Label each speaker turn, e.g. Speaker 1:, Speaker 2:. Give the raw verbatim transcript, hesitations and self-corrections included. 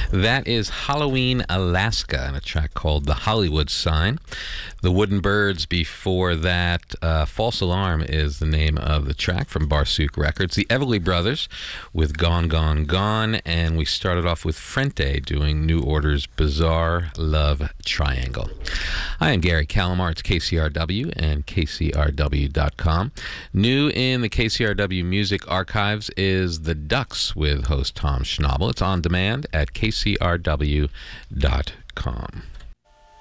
Speaker 1: That is Halloween, Alaska, and a track called The Hollywood Sign. The Wooden Birds before that. Uh, False Alarm is the name of the track from Barsook Records. The Everly Brothers with Gone, Gone, Gone. And we started off with Frente doing New Order's Bizarre Love Triangle. I am Gary Calamar. It's K C R W and K C R W dot com. New in the K C R W Music Archives is The Ducks with host Tom Schnabel. It's on demand at K C R W dot com.